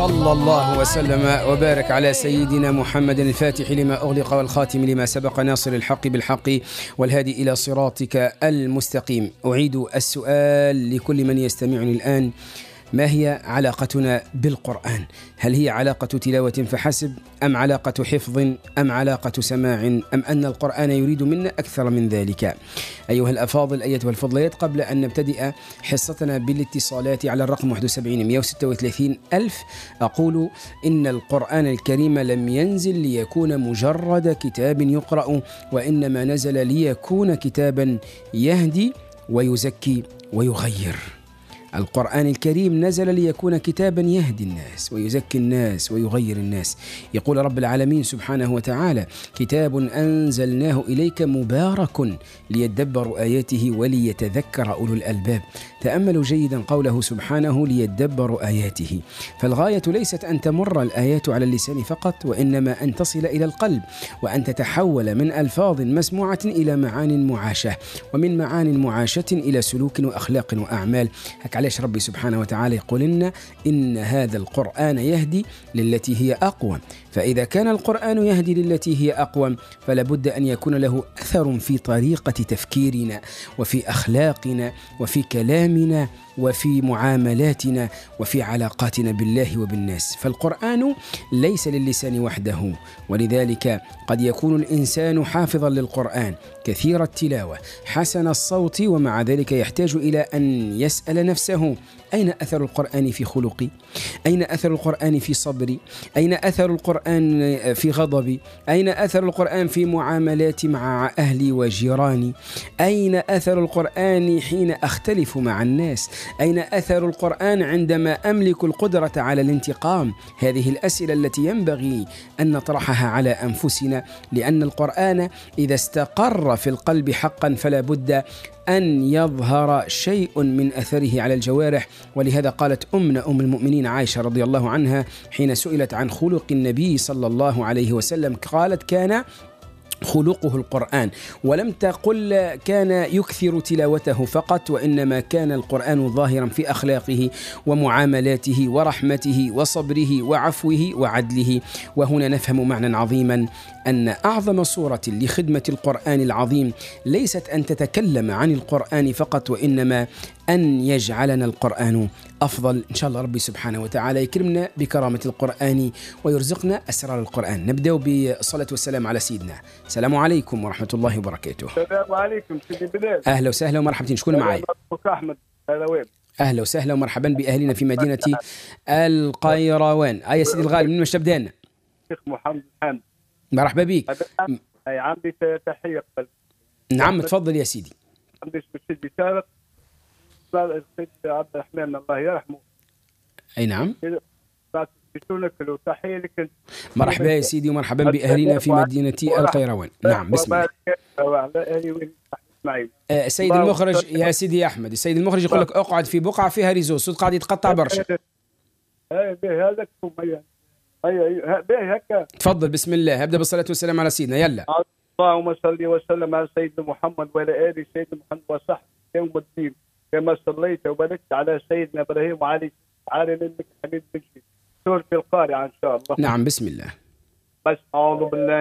وصلى الله وسلم وبارك على سيدنا محمد الفاتح لما أغلق والخاتم لما سبق ناصر الحق بالحق والهادي إلى صراطك المستقيم. أعيد السؤال لكل من يستمعني الآن: ما هي علاقتنا بالقرآن؟ هل هي علاقة تلاوة فحسب، أم علاقة حفظ، أم علاقة سماع، أم أن القرآن يريد منا أكثر من ذلك؟ أيها الأفاضل، أيتها الفضليات، قبل أن نبتدئ حصتنا بالاتصالات على الرقم 71 136 ألف، أقول إن القرآن الكريم لم ينزل ليكون مجرد كتاب يقرأ، وإنما نزل ليكون كتابا يهدي ويزكي ويغير. القرآن الكريم نزل ليكون كتابا يهدي الناس ويزكي الناس ويغير الناس. يقول رب العالمين سبحانه وتعالى: كتاب أنزلناه إليك مبارك ليدبروا آياته وليتذكر أولو الألباب. تأملوا جيدا قوله سبحانه: ليدبروا آياته، فالغاية ليست أن تمر الآيات على اللسان فقط، وإنما أن تصل إلى القلب، وأن تتحول من ألفاظ مسموعة إلى معان معاشة، ومن معان معاشة إلى سلوك وأخلاق وأعمال. علاش ربي سبحانه وتعالى يقول لنا إن هذا القرآن يهدي للتي هي أقوم؟ فإذا كان القرآن يهدي للتي هي أقوم، فلا بد أن يكون له أثر في طريقة تفكيرنا وفي أخلاقنا وفي كلامنا وفي معاملاتنا وفي علاقاتنا بالله وبالناس. فالقرآن ليس للسان وحده، ولذلك قد يكون الإنسان حافظا للقرآن كثير التلاوة حسن الصوت، ومع ذلك يحتاج إلى أن يسأل نفسه: أين أثر القرآن في خلقي؟ أين أثر القرآن في صبري؟ أين أثر القرآن في غضبي؟ أين أثر القرآن في معاملاتي مع أهلي وجيراني؟ أين أثر القرآن حين أختلف مع الناس؟ أين أثر القرآن عندما أملك القدرة على الانتقام؟ هذه الأسئلة التي ينبغي أن نطرحها على أنفسنا، لأن القرآن إذا استقر في القلب حقا فلا بد أن يظهر شيء من أثره على الجوارح. ولهذا قالت أم المؤمنين عائشة رضي الله عنها حين سئلت عن خلق النبي صلى الله عليه وسلم، قالت: كان خلقه القرآن، ولم تقل كان يكثر تلاوته فقط، وإنما كان القرآن ظاهرا في أخلاقه ومعاملاته ورحمته وصبره وعفوه وعدله. وهنا نفهم معنى عظيما، أن أعظم صورة لخدمة القرآن العظيم ليست أن تتكلم عن القرآن فقط، وإنما أن يجعلنا القرآن أفضل. إن شاء الله ربي سبحانه وتعالى يكرمنا بكرامة القرآن ويرزقنا أسرار القرآن. نبدأ بالصلاة والسلام على سيدنا. السلام عليكم ورحمة الله وبركاته. السلام عليكم سيدي بلال. أهلا وسهلا ومرحبا. شكون معي؟ أحمد القيروان. أهلا وسهلا ومرحبا بأهلنا في مدينة القيروان. يا سيدي الغالي، من مش تبدأنا؟ الشيخ محمد حامد. مرحبا بك. عندي تحية. نعم تفضل يا سيدي. عندي سيدي سابق السيد عبد الرحمن الله يرحمه. أي نعم. تحية لك. مرحبا يا سيدي ومرحبا بأهلنا في مدينة القيروان. نعم بسم الله. السيد المخرج يا سيدي أحمد، السيد المخرج يقول لك اقعد في بقعة فيها ريزو، الصوت قاعد يتقطع برشا. هذاك هكا. تفضل بسم الله. ابدأ بالصلاة والسلام على سيدنا. يلا. اللهم صل وسلم على سيدنا محمد وعلى آل سيدنا محمد وصحبه يوم الدين، كما صليت وباركت على سيدنا إبراهيم وعلي تعالى إنك حميد مجيد. سورة القارعة إن شاء الله. نعم بسم الله. بس أعوذ بالله